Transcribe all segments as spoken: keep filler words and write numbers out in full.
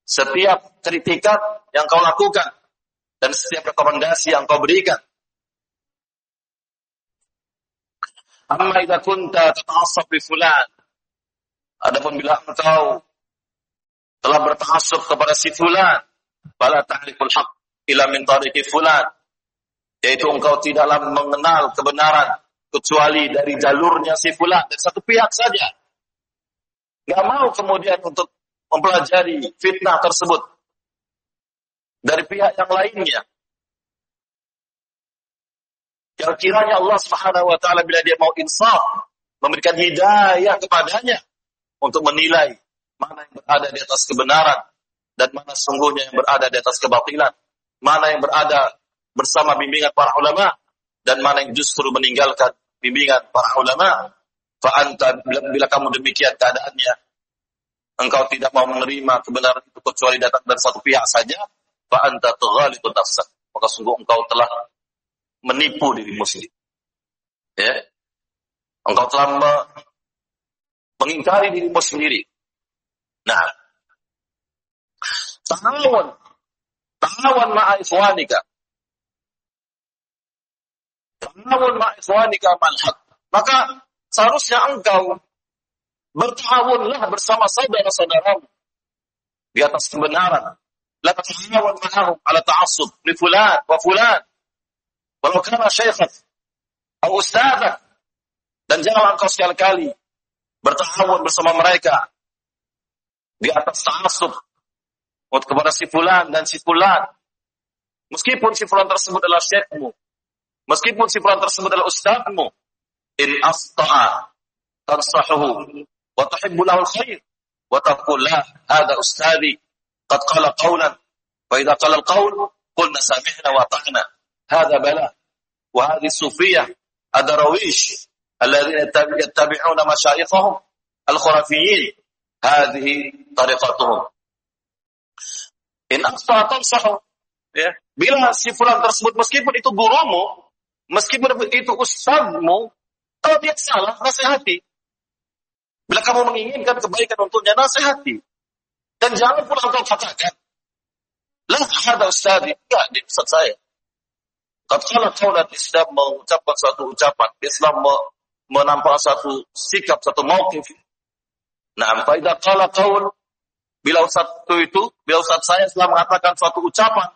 setiap kritikan yang kau lakukan dan setiap rekomendasi yang kau berikan. Amma idza kunta tata'assab bi fulan. Adapun bila engkau telah berta'assub kepada si fulan, fala ta'riful haqq illa min tariqi fulan. Yaitu engkau tidaklah mengenal kebenaran kecuali dari jalurnya si fulan, dari satu pihak saja. Enggak mau kemudian untuk mempelajari fitnah tersebut dari pihak yang lainnya. Yang kiranya Allah Subhanahu wa taala bila dia mau insaf, memberikan hidayah kepadanya untuk menilai mana yang berada di atas kebenaran dan mana sungguhnya yang berada di atas kebatilan, mana yang berada bersama bimbingan para ulama dan mana yang justru meninggalkan bimbingan para ulama. Fa anta, bila kamu demikian keadaannya, engkau tidak mau menerima kebenaran itu kecuali datang dari satu pihak saja, fa anta tughalitu nafsak, maka sungguh engkau telah menipu dirimu sendiri. Ya. Engkau telah me- mengingkari dirimu sendiri. Nah, ta'awun ta'awun ma'a ikhwanika. Ta'awun ma'a ikhwanika mal haq. Maka seharusnya engkau bertawunlah bersama saudara-saudaramu di atas kebenaran. La ta'awun ma'ahum ala ta'assub li fulan wa fulan. Walau kana syaikhan atau ustadzak, dan janganlah engkau sekali-kali bertawun bersama mereka di atas ta'assub kepada si fulan dan si fulan. Meskipun si fulan tersebut adalah syekhmu, meskipun si fulan tersebut adalah ustadzmu, in asta'a tansahuhu wa tuhibbu lahu alkhair wa taqul la hadha ustadhi qad qala qawlan fa idza qala alqawl qulna sami'na wa ata'na. هذا بلاء وهذه الصوفية الدراويش الذين يتبعون مشايخهم الخرافيين هذه طريقتهم. إن أخطأ تنصحه. Ya. Bila si fulan tersebut meskipun itu gurumu, meskipun itu ustadzmu, kalau dia salah, nasihati. Bila kamu menginginkan kebaikan untuknya, nasihati. Dan jangan pula engkau katakan, lah ada ustadz, enggak, di ustadz saya. Tatkala kaulat Islam mengucapkan suatu ucapan, Islam menampakkan satu sikap, satu mauqif. Nah, faidah qala qaul, bila ustaz itu, bila ustaz saya telah mengatakan suatu ucapan,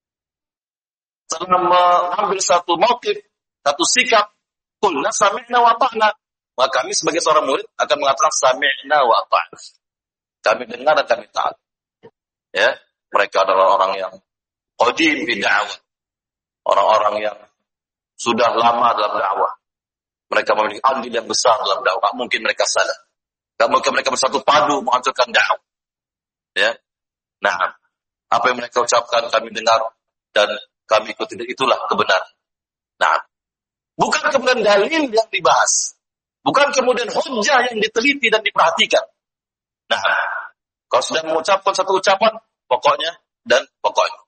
telah mengambil satu mauqif, satu sikap, qulna sami'na wa ata'na. Maka kami sebagai seorang murid akan mengatakan sami'na wa ata'na. Kami dengar dan kami taat. Ya, mereka adalah orang yang qadim bi da'wah. Orang-orang yang sudah lama dalam dakwah. Mereka memiliki andil yang besar dalam dakwah. Mungkin mereka salah. Tak mungkin mereka bersatu padu menghancurkan dakwah. Ya. Nah, apa yang mereka ucapkan kami dengar dan kami ikuti, itulah kebenaran. Nah, bukan kemudian dalil yang dibahas. Bukan kemudian hujjah yang diteliti dan diperhatikan. Nah, kalau sudah mengucapkan satu ucapan, pokoknya dan pokoknya.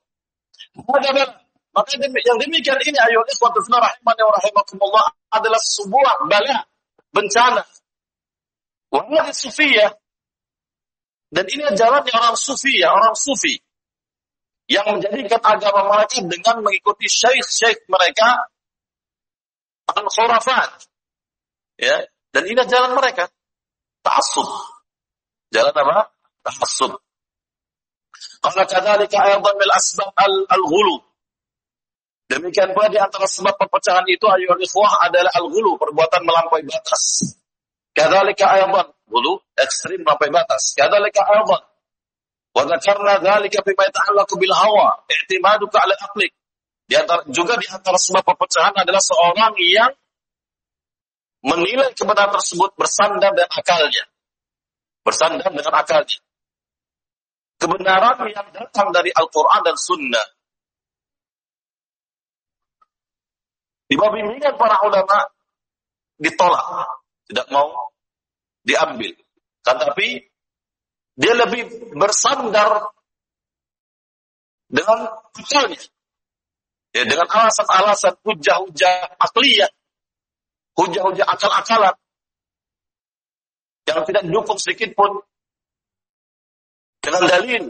Maka yang demikian ini ayol ikhwatu fillah rahimani wa rahimakumullah adalah sebuah bala, bencana. Wa hadhihi sufiyah, dan ini jalannya orang sufiyah, orang sufi yang menjadikan agama mereka dengan mengikuti syekh-syekh mereka al-khurafat. Ya, dan ini jalan mereka. Ta'assub. Jalan apa? Ta'assub. Qala kadzalika aydan min asbab al-ghulu. Demikian pula di antara sebab perpecahan itu ayyuhal ikhwah adalah al-ghulu, perbuatan melampaui batas. Kadzalika aydan, ghulu ekstrim melampaui batas. Kadzalika aydan. Wa dzakarna dzalika bima yata'allaqu bil hawa, i'timaduka 'ala aqlik. Di antara juga di antara sebab perpecahan adalah seorang yang menilai kebenaran tersebut bersandar dengan akalnya. Bersandar dengan akalnya. Kebenaran yang datang dari Al-Qur'an dan Sunnah. Di bawah bimbingan para ulama ditolak, tidak mau diambil. Tetapi dia lebih bersandar dengan akalnya, ya, dengan alasan-alasan hujah-hujah akliyah, hujah-hujah akal-akalan yang tidak didukung sedikit pun dengan dalil.